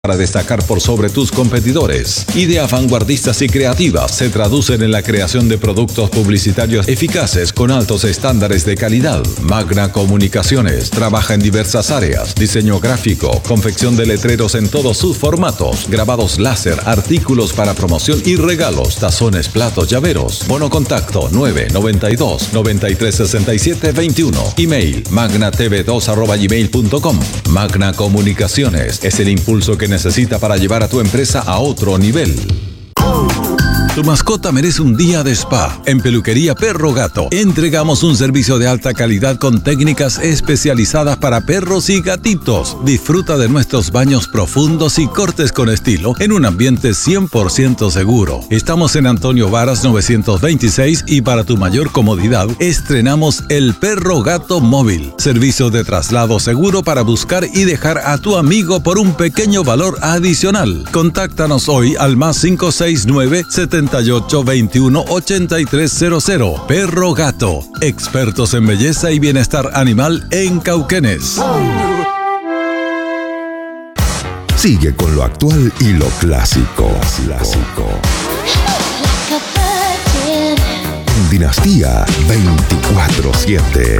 para destacar por sobre tus competidores. Ideas vanguardistas y creativas se traducen en la creación de productos publicitarios eficaces con altos estándares de calidad. Magna Comunicaciones trabaja en diversas áreas: diseño gráfico, confección de letreros en todos sus formatos, grabados láser, artículos para promoción y regalos, tazones, platos, llaveros. Bono contacto 992-936721. Email magnatv2@gmail.com. Magna Comunicaciones es el impulso que necesita para llevar a tu empresa a otro nivel. Tu mascota merece un día de spa. En Peluquería Perro Gato entregamos un servicio de alta calidad con técnicas especializadas para perros y gatitos. Disfruta de nuestros baños profundos y cortes con estilo en un ambiente 100% seguro. Estamos en Antonio Varas 926 y para tu mayor comodidad estrenamos el Perro Gato Móvil. Servicio de traslado seguro para buscar y dejar a tu amigo por un pequeño valor adicional. Contáctanos hoy al +569 7821 8300. Perro Gato, expertos en belleza y bienestar animal en Cauquenes. Sigue con lo actual y lo clásico. En Dinastía 24/7.